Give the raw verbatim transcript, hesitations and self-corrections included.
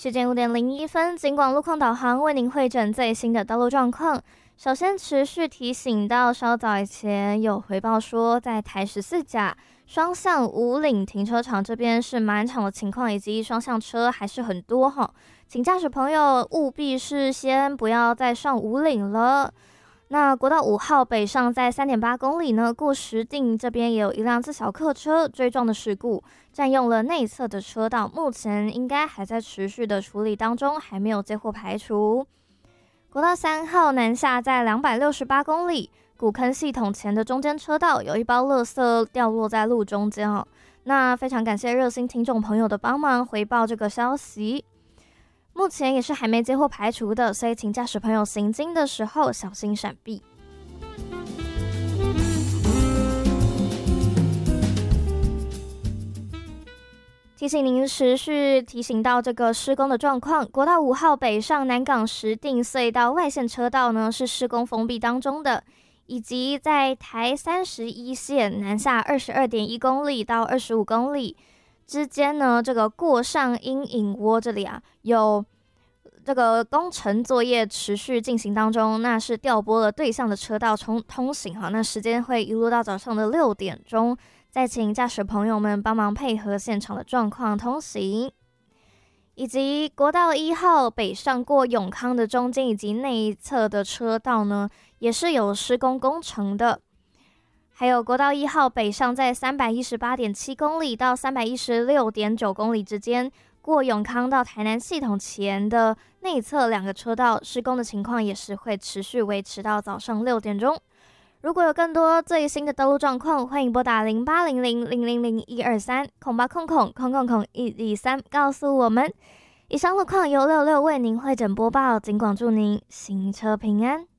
时间五点零一分，警广路况导航为您汇整最新的道路状况。首先，持续提醒到，稍早以前有回报说，在台十四甲双向五岭停车场这边是满场的情况，以及双向车还是很多哈，请驾驶朋友务必是先不要再上五岭了。那国道五号北上在 三点八公里呢，过石碇这边也有一辆自小客车追撞的事故，占用了内侧的车道，目前应该还在持续的处理当中，还没有接获排除。国道三号南下在两百六十八公里，古坑系统前的中间车道有一包垃圾掉落在路中间哦。那非常感谢热心听众朋友的帮忙回报这个消息。目前也是还没接获排除的，所以请驾驶朋友行经的时候小心闪避。提醒您持续提醒到这个施工的状况，国道五号北上南港石碇隧道外线车道呢是施工封闭当中的，以及在台三十一线南下 二十二点一公里到二十五公里之间呢，这个过上阴影窝这里啊，有这个工程作业持续进行当中，那是调拨了对向的车道通通行哈，那时间会一路到早上的六点钟，再请驾驶朋友们帮忙配合现场的状况通行。以及国道一号北上过永康的中间以及内侧的车道呢，也是有施工工程的。还有国道一号北上在 三百一十八点七公里到 三百一十六点九公里之间，过永康到台南系统前的内侧两个车道施工的情况也是会持续维持到早上六点钟。如果有更多最新的道路状况，欢迎拨打零八零零零零零一二三空八空空空空空一二三告诉我们。以上路况由六六为您汇整播报，尽管祝您行车平安。